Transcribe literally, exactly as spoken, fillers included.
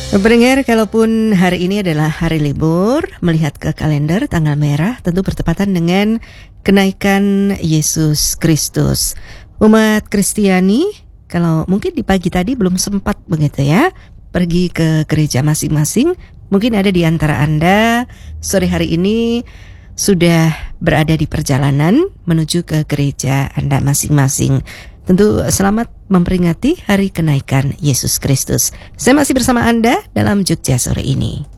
Pendengar, kalaupun hari ini adalah hari libur, melihat ke kalender tanggal merah tentu bertepatan dengan kenaikan Yesus Kristus. Umat Kristiani, kalau mungkin di pagi tadi belum sempat begitu ya, pergi ke gereja masing-masing, mungkin ada di antara Anda sore hari ini sudah berada di perjalanan menuju ke gereja Anda masing-masing. Tentu selamat memperingati hari kenaikan Yesus Kristus. Saya masih bersama Anda dalam Jogja sore ini.